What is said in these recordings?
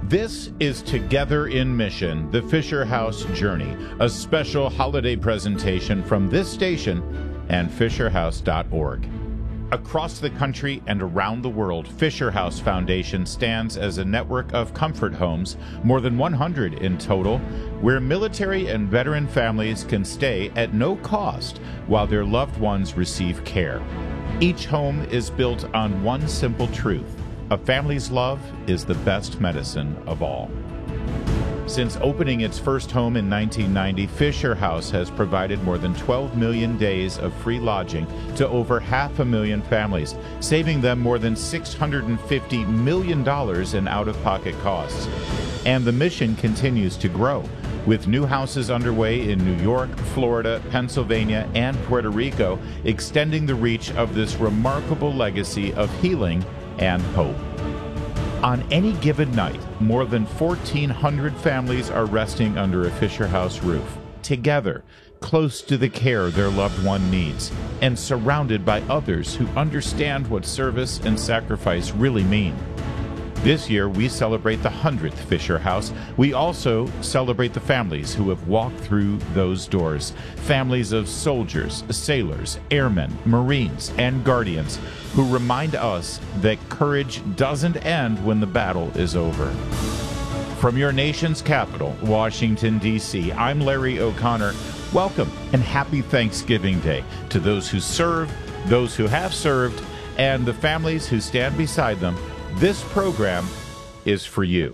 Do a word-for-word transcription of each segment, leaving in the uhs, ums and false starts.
This is Together in Mission, the Fisher House Journey, a special holiday presentation from this station and Fisher House dot org. Across the country and around the world, Fisher House Foundation stands as a network of comfort homes, more than one hundred in total, where military and veteran families can stay at no cost while their loved ones receive care. Each home is built on one simple truth: a family's love is the best medicine of all. Since opening its first home in nineteen ninety, Fisher House has provided more than twelve million days of free lodging to over half a million families, saving them more than six hundred fifty million dollars in out-of-pocket costs. And the mission continues to grow, with new houses underway in New York, Florida, Pennsylvania, and Puerto Rico, extending the reach of this remarkable legacy of healing and hope. On any given night, more than fourteen hundred families are resting under a Fisher House roof, together, close to the care their loved one needs, and surrounded by others who understand what service and sacrifice really mean. This year, we celebrate the hundredth Fisher House. We also celebrate the families who have walked through those doors. Families of soldiers, sailors, airmen, Marines, and Guardians who remind us that courage doesn't end when the battle is over. From your nation's capital, Washington, D C, I'm Larry O'Connor. Welcome and happy Thanksgiving Day to those who serve, those who have served, and the families who stand beside them. This program is for you.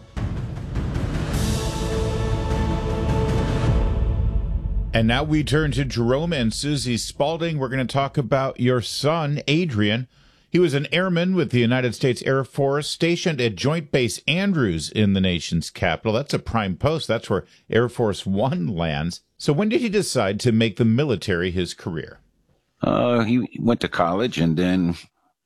And now we turn to Jerome and Susie Spalding. We're going to talk about your son, Adrian. He was an airman with the United States Air Force stationed at Joint Base Andrews in the nation's capital. That's a prime post. That's where Air Force One lands. So when did he decide to make the military his career? Uh, he went to college, and then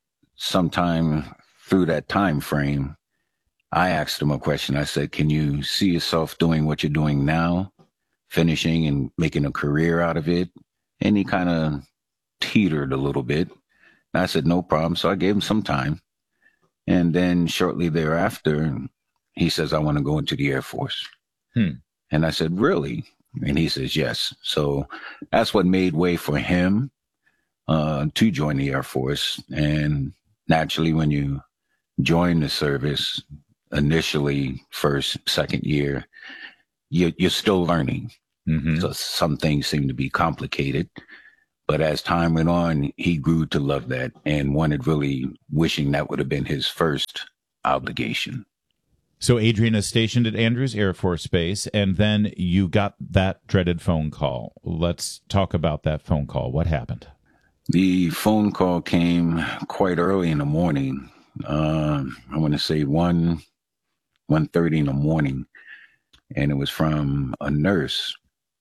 sometime through that time frame, I asked him a question. I said, can you see yourself doing what you're doing now, finishing and making a career out of it? And he kind of teetered a little bit. And I said, no problem. So I gave him some time. And then shortly thereafter, he says, I want to go into the Air Force. Hmm. And I said, really? And he says, yes. So that's what made way for him uh, to join the Air Force. And naturally, when you join the service, initially, first, second year, you, you're still learning. Mm-hmm. So some things seem to be complicated. But as time went on, he grew to love that and wanted, really wishing that would have been his first obligation. So Adrian is stationed at Andrews Air Force Base, and then you got that dreaded phone call. Let's talk about that phone call. What happened? The phone call came quite early in the morning. Uh, I want to say one, one thirty in the morning, and it was from a nurse.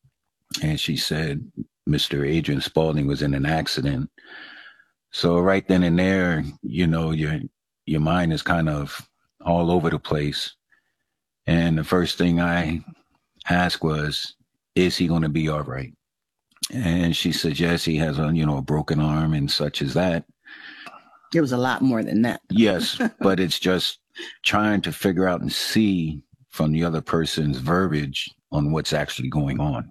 And she said, Mister Adrian Spalding was in an accident. So right then and there, you know, your, your mind is kind of all over the place. And the first thing I asked was, is he going to be all right? And she said, yes, he has a, you know, a broken arm and such as that. It was a lot more than that. Yes, but it's just trying to figure out and see from the other person's verbiage on what's actually going on.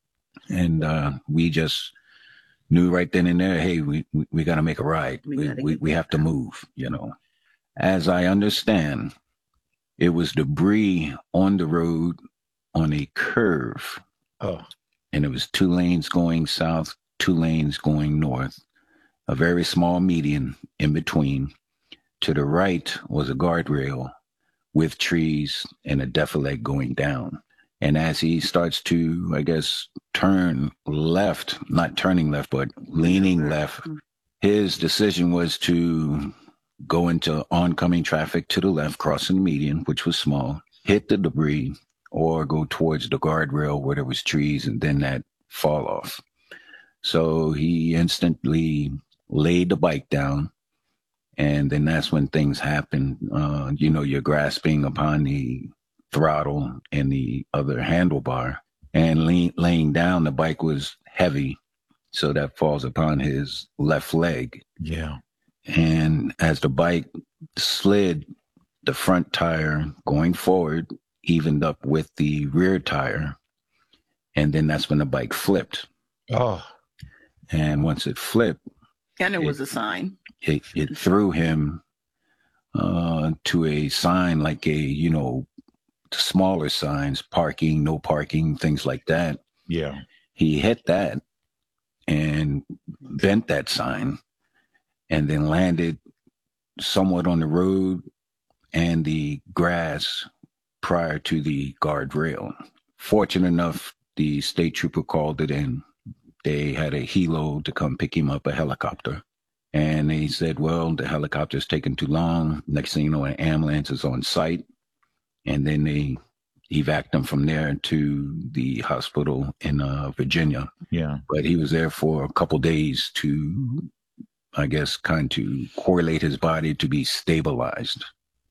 And uh, we just knew right then and there, hey, we we, we got to make a ride. We we, we, we have to move, you know. As I understand, it was debris on the road on a curve. Oh. And it was two lanes going south, two lanes going north, a very small median in between. To the right was a guardrail with trees and a defilade going down. And as he starts to, I guess, turn left, not turning left, but leaning left, his decision was to go into oncoming traffic to the left, crossing the median, which was small, hit the debris, or go towards the guardrail where there was trees and then that fall off. So he instantly laid the bike down. And then that's when things happen. Uh, you know, you're grasping upon the throttle and the other handlebar, and lay, laying down, the bike was heavy. So that falls upon his left leg. Yeah. And as the bike slid the front tire going forward evened up with the rear tire. And then that's when the bike flipped. Oh. And once it flipped, And it, it was a sign. It, it threw him uh, to a sign like a, you know, smaller signs, parking, no parking, things like that. Yeah. He hit that and bent that sign and then landed somewhat on the road and the grass prior to the guardrail. Fortunate enough, the state trooper called it in. They had a helo to come pick him up, a helicopter. And they said, well, the helicopter's taking too long. Next thing you know, an ambulance is on site. And then they evac him from there to the hospital in uh, Virginia. Yeah. But he was there for a couple days to, I guess, kind of correlate his body to be stabilized.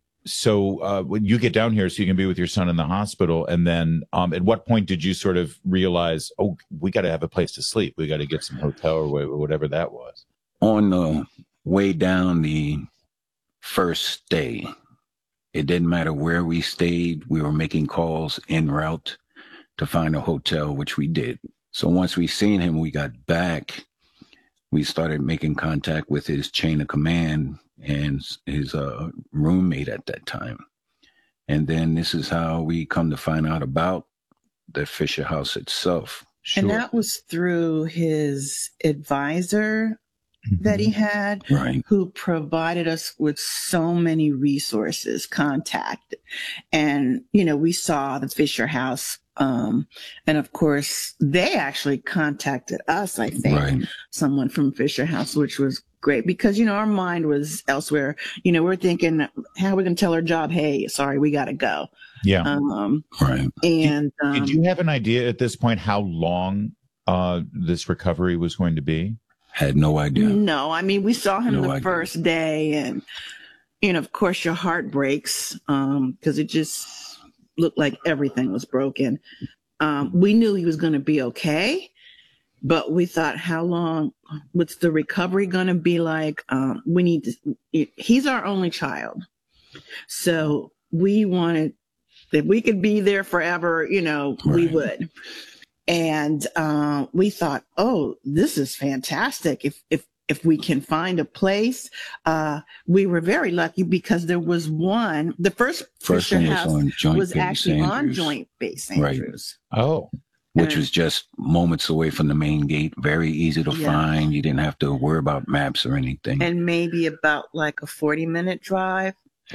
So uh, when you get down here so you can be with your son in the hospital, and then um, at what point did you sort of realize, oh, we got to have a place to sleep. We got to get some hotel or whatever that was? On the way down the first day, it didn't matter where we stayed. We were making calls en route to find a hotel, which we did. So once we seen him, we got back. We started making contact with his chain of command and his uh, roommate at that time. And then this is how we come to find out about the Fisher House itself. Sure. And that was through his advisor mm-hmm. that he had, right. who provided us with so many resources, contact. And, you know, we saw the Fisher House. Um, and of course, they actually contacted us, I think, right. someone from Fisher House, which was great because, you know, our mind was elsewhere. You know, we're thinking, how are we going to tell our job, hey, sorry, we got to go. Yeah. Um, right. And did, um, did you have an idea at this point how long uh, this recovery was going to be? Had no idea. No, I mean, we saw him no the idea. first day, and, you know, of course, your heart breaks um, because it just looked like everything was broken. Um, we knew he was going to be okay, but we thought, how long, what's the recovery going to be like? Um, we need to, he's our only child. So we wanted, if we could be there forever, you know, right. we would. And uh, we thought, oh, this is fantastic. If, if, if we can find a place, uh, we were very lucky because there was one, the first, first Fisher one was, House on joint was actually Andrews. on Joint Base Andrews. Right. Oh. Which was just moments away from the main gate. Very easy to yeah. find. You didn't have to worry about maps or anything. And maybe about like a forty minute drive